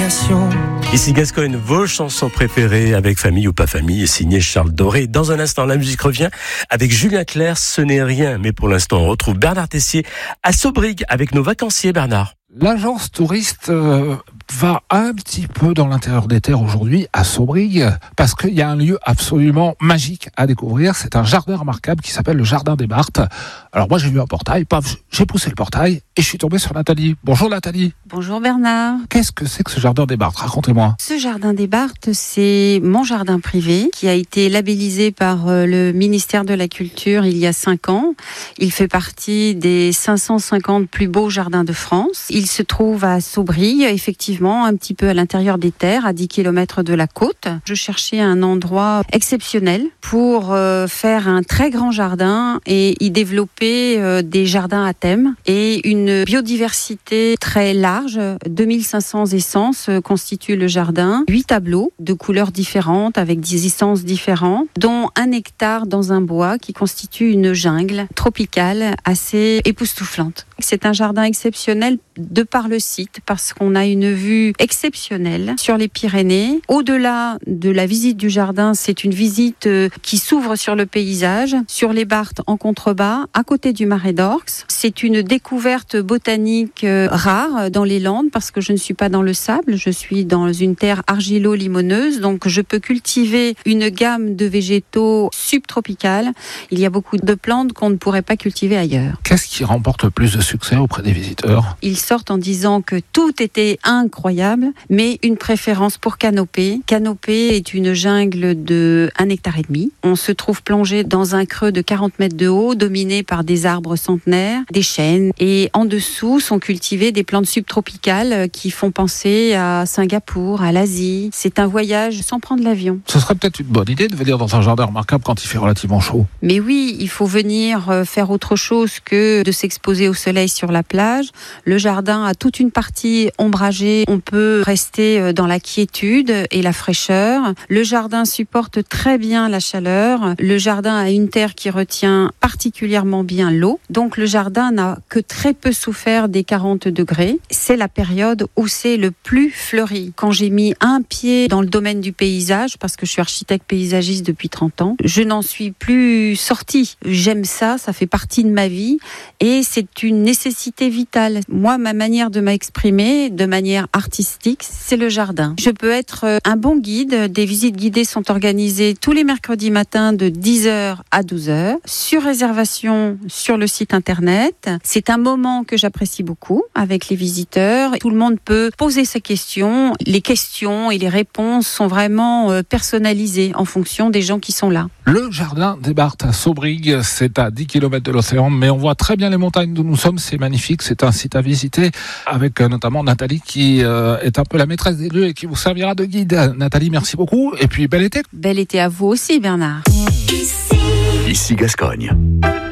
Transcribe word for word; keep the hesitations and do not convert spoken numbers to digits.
imagination. Ici Gascogne, vos chansons préférées avec famille ou pas famille, signé Charles Doré. Dans un instant, la musique revient avec Julien Clerc, ce n'est rien. Mais pour l'instant, on retrouve Bernard Tessier à Saubrigue avec nos vacanciers, Bernard. L'agence touriste euh, va un petit peu dans l'intérieur des terres aujourd'hui à Saubrigue parce qu'il y a un lieu absolument magique à découvrir. C'est un jardin remarquable qui s'appelle le Jardin des Barthes. Alors moi j'ai vu un portail, paf, j'ai poussé le portail et je suis tombé sur Nathalie. Bonjour Nathalie. Bonjour Bernard. Qu'est-ce que c'est que ce Jardin des Barthes ? Racontez-moi. Ce Jardin des Barthes, c'est mon jardin privé qui a été labellisé par le ministère de la Culture il y a cinq ans. Il fait partie des cinq cent cinquante plus beaux jardins de France. Il se trouve à Saubrigue, effectivement, un petit peu à l'intérieur des terres, à dix kilomètres de la côte. Je cherchais un endroit exceptionnel pour euh, faire un très grand jardin et y développer euh, des jardins à thème et une biodiversité très large. deux mille cinq cents essences constituent le jardin. Huit tableaux de couleurs différentes avec des essences différentes, dont un hectare dans un bois qui constitue une jungle tropicale assez époustouflante. C'est un jardin exceptionnel de par le site, parce qu'on a une vue exceptionnelle sur les Pyrénées. Au-delà de la visite du jardin, c'est une visite qui s'ouvre sur le paysage, sur les Barthes en contrebas, à côté du Marais d'Orx. C'est une découverte botanique rare dans les Landes, parce que je ne suis pas dans le sable, je suis dans une terre argilo-limoneuse, donc je peux cultiver une gamme de végétaux subtropicales. Il y a beaucoup de plantes qu'on ne pourrait pas cultiver ailleurs. Qu'est-ce qui remporte le plus de succès auprès des visiteurs ? Ils sortent en disant que tout était incroyable, mais une préférence pour Canopée. Canopée est une jungle de un hectare et demi. On se trouve plongé dans un creux de quarante mètres de haut, dominé par des arbres centenaires, des chênes, et en dessous sont cultivées des plantes subtropicales qui font penser à Singapour, à l'Asie. C'est un voyage sans prendre l'avion. Ce serait peut-être une bonne idée de venir dans un jardin remarquable quand il fait relativement chaud. Mais oui, il faut venir faire autre chose que de s'exposer au soleil sur la plage. Le jardin a toute une partie ombragée. On peut rester dans la quiétude et la fraîcheur. Le jardin supporte très bien la chaleur. Le jardin a une terre qui retient particulièrement bien l'eau. Donc le jardin n'a que très peu souffert des quarante degrés. C'est la période où c'est le plus fleuri. Quand j'ai mis un pied dans le domaine du paysage, parce que je suis architecte paysagiste depuis trente ans, je n'en suis plus sortie. J'aime ça, ça fait partie de ma vie et c'est une nécessité vitale. Moi, ma manière de m'exprimer, de manière artistique, c'est le jardin. Je peux être un bon guide. Des visites guidées sont organisées tous les mercredis matins de dix heures à douze heures, sur réservation sur le site internet. C'est un moment que j'apprécie beaucoup avec les visiteurs. Tout le monde peut poser ses questions. Les questions et les réponses sont vraiment personnalisées en fonction des gens qui sont là. Le Jardin des Barthes à Saubrigue, c'est à dix kilomètres de l'océan, mais on voit très bien les montagnes d'où nous sommes, c'est magnifique, c'est un site à visiter, avec notamment Nathalie qui euh, est un peu la maîtresse des lieux et qui vous servira de guide. Nathalie, merci beaucoup, et puis bel été. Bel été à vous aussi, Bernard. Ici, Ici Gascogne.